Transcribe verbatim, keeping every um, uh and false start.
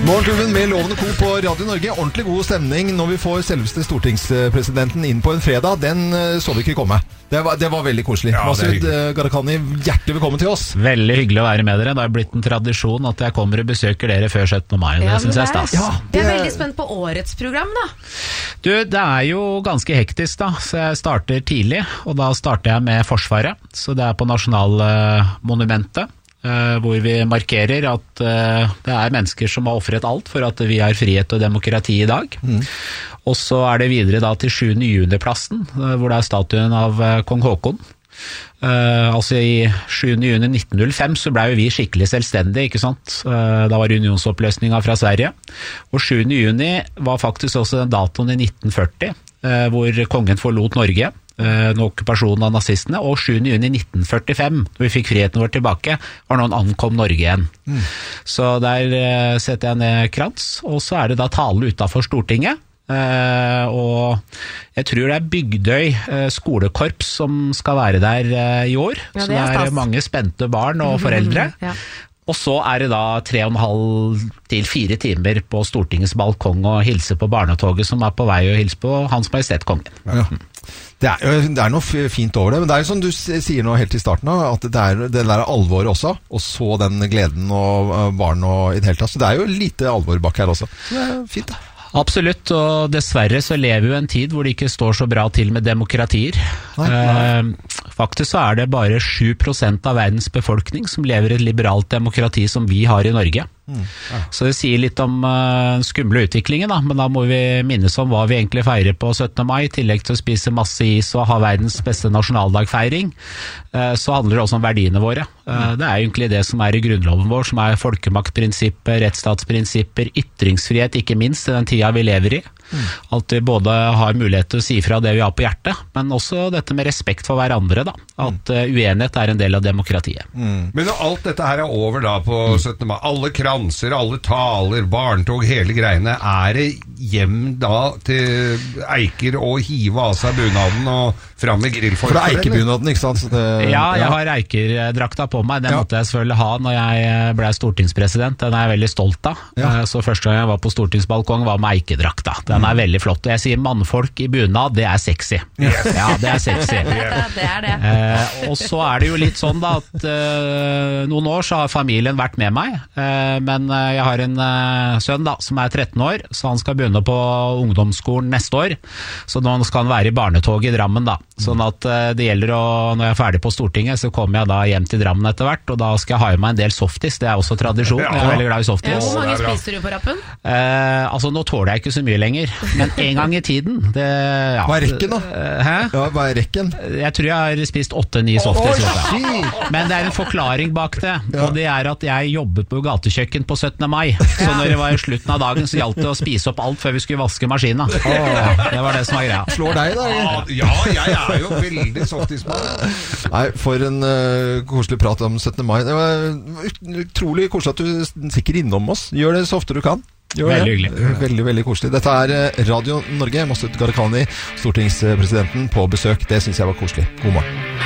Morgenklubben med Lovende Co på Radio Norge. Ordentlig god stemning når vi får selveste stortingspresidenten inn på en fredag. Den så vi ikke komme. Det var, det var veldig koselig. Ja, Masud Gharahkhani, hjertelig velkommen til oss. Veldig hyggelig å være med dere. Det har blitt en tradisjon at jeg kommer og besøker dere før syttende mai. Det Ja, synes jeg er stas. Ja, det- Jeg er veldig spent på årets program, da. Du, det er jo ganske hektisk da, så jeg starter tidlig, og da starter jeg med Forsvaret. Så det er på Nasjonalmonumentet, eh, hvor vi markerer at eh, det er mennesker som har offret alt for at vi har frihet og demokrati i dag. Mm. Og så er det videre da til sjuende juni-plassen, eh, hvor det er statuen av eh, kong Haakon. Uh, altså i sjuende juni nitten null fem så ble jo vi skikkelig selvstendige, ikke sant? Uh, da var unionsoppløsninga fra Sverige. Og sjuende juni var faktisk også den datoen i nitten førti, uh, hvor kongen forlot Norge, uh, en okkupasjon av nazistene, og sjuende juni nitten førtifem, når vi fikk friheten vår tilbake, var noen ankom Norge igjen. Mm. Så der uh, setter jeg ned krans, og så er det da tale utenfor Stortinget. Uh, og jeg tror det er Bygdøy uh, skolekorps som skal være der uh, i år, Ja, så det er det er stas. mange spente barn og foreldre. Ja. Og så er det da tre og en halv til fire timer på Stortingets balkong og hilse på barnetoget som er på vei å hilse på Hans Majestet Kongen. Ja. Det er, jo- det er noe f- fint over det, men det er jo som du s- sier nå helt i starten av, at det er det der alvoret også, og så den gleden og uh, barn og i det hele tatt. Så det er jo lite alvor bak her også. Så det er fint da. Absolutt, og dessverre så lever vi jo en tid hvor det ikke står så bra til med demokratier. Nei, nei. Eh, faktisk så er det bare sju prosent av verdens befolkning som lever i et liberalt demokrati som vi har i Norge. Mm, ja. Så det sier litt om uh, skumle utviklingen, da, men da må vi minnes om hva vi egentlig feirer på syttende mai, i tillegg til å spise masse is og ha verdens beste nasjonaldagfeiring. Uh, så handler det også om verdiene våre. Uh, det er egentlig det som er i grunnloven vår, som er folkemaktprinsippet, rettsstatsprinsipper, ytringsfrihet, ikke minst i den tida vi lever i. Mm. At vi både har mulighet til å si fra det vi har på hjertet, men også dette med respekt for hverandre, da. At uh, uenighet er en del av demokratiet. Mm. Men når alt dette her er over da på syttende mai, alle kranser, alle taler, barntog, hele greiene, er det hjem da til Eiker å hive av seg bunaden og fram med grillfork? For det er eikebunaden, ikke sant? Så det, Ja, jeg har Eiker-drakta på meg. Den Ja. måtte jeg selvfølgelig ha når jeg ble stortingspresident. Den er jeg veldig stolt av. Ja. Så første gang jeg var på stortingsbalkong var med Eiker-drakta. Den er veldig flott. Og jeg sier mannfolk i bunad, det er sexy. Ja, det er sexy. Det, det er det. Eh, og så er det jo litt sånn da at eh, noen år så har familien vært med meg, eh, men eh, jeg har en eh, sønn da som er tretten år, så han skal begynne på ungdomsskolen neste år, så nå skal han være i barnetoget i Drammen da, sånn at eh, det gjelder å, når jeg er ferdig på Stortinget så kommer jeg da hjem til Drammen etter hvert, og da skal jeg ha i meg en del softis, det er også tradisjon, jeg er veldig glad i Ja, softis. hvor mange det er bra. spiser du på rappen? Eh, altså nå tåler jeg ikke så mye lenger, men en gang i tiden det, ja, Hva er rekken da? eh, Hæ? Ja, hva er rekken? Jeg tror jeg har spist åtte-ni softis. Oi, Men det er en forklaring bak det, og det er at jeg jobbet på gatekjøkken på syttende mai. Så når det var i slutten av dagen, så gjaldt det å spise opp alt før vi skulle vaske maskina. Det var det som var greia. Slår deg da? eller? Ja, jeg er jo veldig softismann. Nei, for en uh, koselig prat om syttende mai. Det var ut- utrolig koselig at du stikker innom oss. Gjør det så ofte du kan. Gjør Veldig det. hyggelig. Veldig, veldig koselig. Dette er eh, Radio Norge. Masud Gharahkhani, stortingspresidenten, på besøk. Det synes jeg var koselig. God morgen.